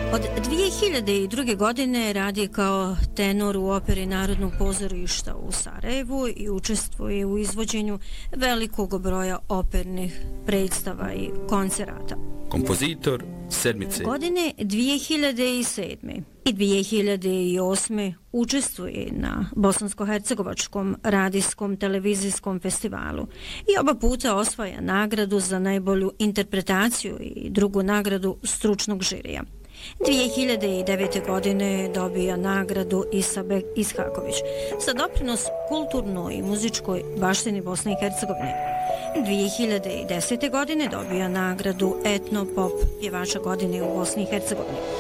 Od 2002. godine radi kao tenor u operi Narodnog pozorišta u Sarajevu i učestvuje u izvođenju velikog broja opernih predstava i koncerata. Kompozitor sedmice. Godine 2007. i 2008. učestvuje na Bosansko-hercegovačkom radijskom televizijskom festivalu i oba puta osvaja nagradu za najbolju interpretaciju i drugu nagradu stručnog žirija. 2009. godine dobija nagradu Isabek Ishaković za doprinos kulturnoj i muzičkoj baštini Bosne i Hercegovine. 2010. godine dobija nagradu Etno Pop pjevača godine u Bosni i Hercegovini.